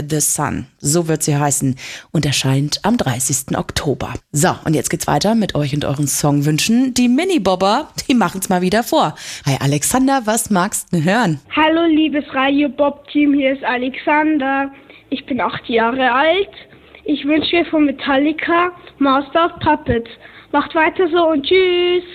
the Sun. So wird sie heißen und erscheint am 30. Oktober. So, und jetzt geht's weiter mit euch und euren Songwünschen. Die Mini-Bobber, die machen's mal wieder vor. Hi Alexander, was magst du hören? Hallo liebes Radio Bob Team, hier ist Alexander. Ich bin 8 Jahre alt. Ich wünsche mir von Metallica Master of Puppets. Macht weiter so und tschüss.